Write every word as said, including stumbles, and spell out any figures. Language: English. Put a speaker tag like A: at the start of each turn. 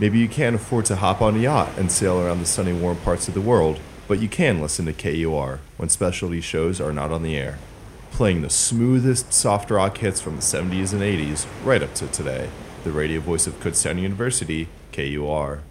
A: Maybe you can't afford to hop on a yacht and sail around the sunny warm parts of the world, but you can listen to K U R when specialty shows are not on the air, playing the smoothest soft rock hits from the seventies and eighties right up to today. The radio voice of Kutztown University, K U R.